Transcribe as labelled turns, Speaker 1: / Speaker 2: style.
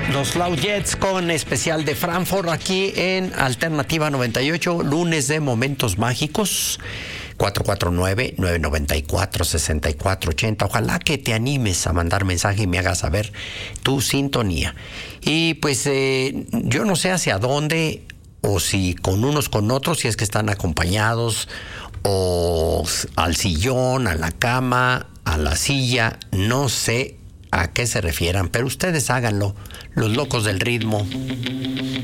Speaker 1: Los Loud Jets con especial de Frankfurt aquí en Alternativa 98, lunes de Momentos Mágicos, 449-994-6480. Ojalá que te animes a mandar mensaje y me hagas saber tu sintonía. Y pues yo no sé hacia dónde, o si con unos con otros, si es que están acompañados, o al sillón, a la cama, a la silla, no sé a qué se refieran, pero ustedes háganlo, los locos del ritmo.